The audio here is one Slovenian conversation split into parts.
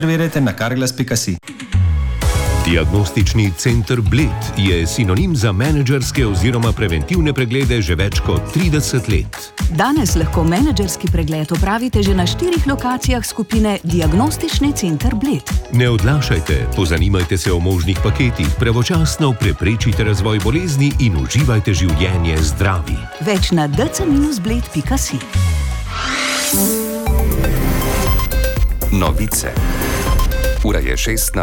Preverite na carglass.si. Diagnostični center Bled je sinonim za menedžerske oziroma preventivne preglede že več kot 30 let. Danes lahko menedžerski pregled opravite že na 4 lokacijah skupine Diagnostični center Bled. Ne odlašajte, pozanimajte se o možnih paketih, pravočasno preprečite razvoj bolezni in uživajte življenje zdravi. Več na dc-bled.si. Novice. Ura je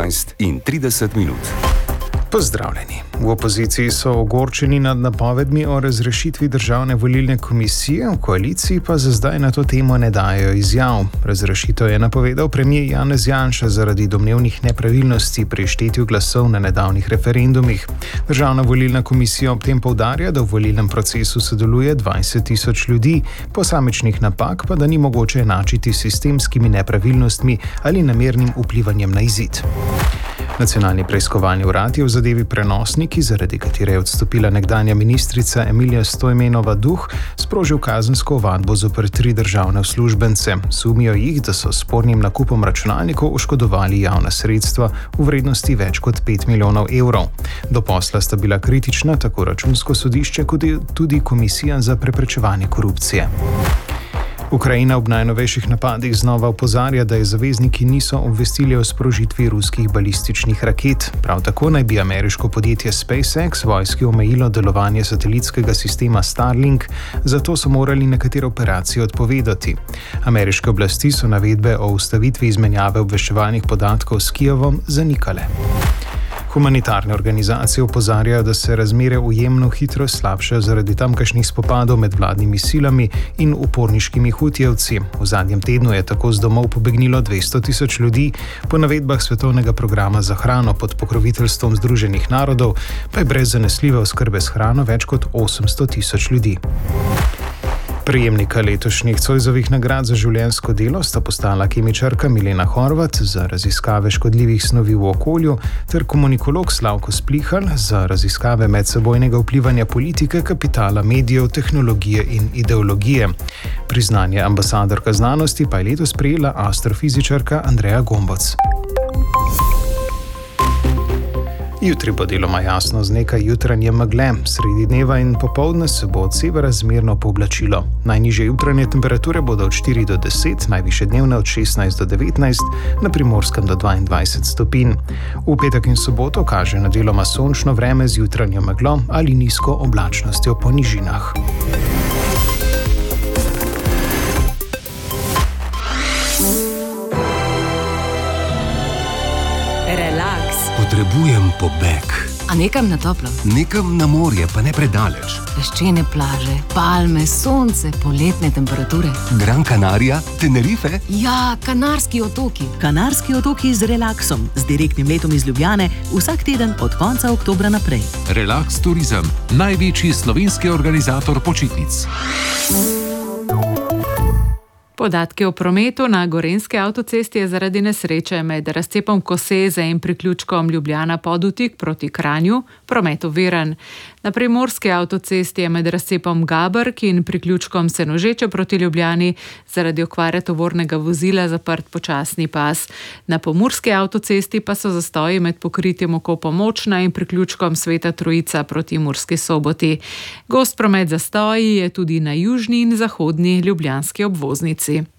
16:30. Pozdravljeni. V opoziciji so ogorčeni nad napovedmi o razrešitvi Državne volilne komisije, v koaliciji pa za zdaj na to temo ne dajo izjav. Razrešitev je napovedal premier Janez Janša zaradi domnevnih nepravilnosti pri štetju glasov na nedavnih referendumih. Državna volilna komisija ob tem poudarja, da v volilnem procesu sodeluje 20.000 ljudi, posamičnih napak pa da ni mogoče enačiti s sistemskimi nepravilnostmi ali namernim vplivanjem na izid. Nacionalni preiskovalni urad je v zadevi Prenosniki, zaradi katere je odstopila nekdanja ministrica Emilija Stojmenova Duh, sprožil kazensko ovadbo zoper 3 državne uslužbence. Sumijo jih, da so s spornim nakupom računalnikov oškodovali javna sredstva v vrednosti več kot 5 milijonov evrov. Do posla sta bila kritična tako Računsko sodišče kot tudi Komisija za preprečevanje korupcije. Ukrajina ob najnovejših napadih znova opozarja, da je zavezniki niso obvestili o sprožitvi ruskih balističnih raket. Prav tako naj bi ameriško podjetje SpaceX vojski omejilo delovanje satelitskega sistema Starlink, zato so morali nekatere operacije odpovedati. Ameriške oblasti so navedbe o ustavitvi izmenjave obveščevalnih podatkov s Kijevom zanikale. Humanitarne organizacije opozarjajo, da se razmere ujemno hitro slabšajo zaradi tamkajšnjih spopadov med vladnimi silami in uporniškimi hutijevci. V zadnjem tednu je tako z domov pobegnilo 200.000 ljudi, po navedbah Svetovnega programa za hrano pod pokroviteljstvom Združenih narodov pa je brez zanesljive oskrbe s hrano več kot 800.000 ljudi. Prejemnika letošnjih Zoisovih nagrad za življenjsko delo sta postala kemičarka Milena Horvat za raziskave škodljivih snovi v okolju ter komunikolog Slavko Splihal za raziskave medsebojnega vplivanja politike, kapitala, medijev, tehnologije in ideologije. Priznanje ambasadorka znanosti pa je letos prejela astrofizičarka Andreja Gomboc. Jutri bo deloma jasno z nekaj jutranje megle, sredi dneva in popoldne se bo od severa zmerno pooblačilo. Najnižje jutranje temperature bodo od 4 do 10, najvišje dnevne od 16 do 19, na Primorskem do 22 stopinj. V petek in soboto kaže na deloma sončno vreme z jutranjo meglo ali nizko oblačnostjo po nižinah. Potrebujem pobeg. A nekam na toplo? Nekam na morje, pa ne predaleč. Peščene plaže, palme, sonce, poletne temperature. Gran Canaria, Tenerife? Ja, Kanarski otoki. Kanarski otoki z relaksom, z direktnim letom iz Ljubljane, vsak teden od konca oktobra naprej. Relax Turizem, največji slovenski organizator počitnic. Podatki o prometu na Gorenjski avtocesti je zaradi nesreče med razcepom Koseze in priključkom Ljubljana-Podutik proti Kranju promet oviran. Na Primorski avtocesti je med razcepom Gabrk in priključkom Senožeče proti Ljubljani zaradi okvare tovornega vozila zaprt počasni pas. Na Pomurski avtocesti pa so zastoji med pokritjem Okopa Močna in priključkom Sveta Trojica proti Murski Soboti. Gost promet zastoji je tudi na južni in zahodni ljubljanski obvoznici.